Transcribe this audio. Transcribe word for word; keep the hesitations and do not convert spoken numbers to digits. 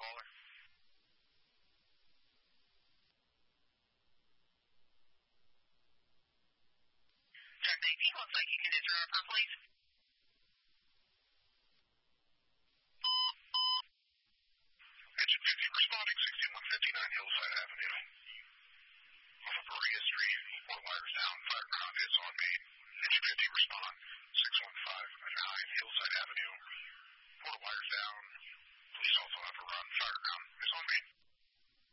caller. Jack Navy, looks like you can enter our phone, please. Engine fifty responding, sixty-one fifty-nine Hillside Avenue. Off of Berea Street, four wires down, fire ground is on main.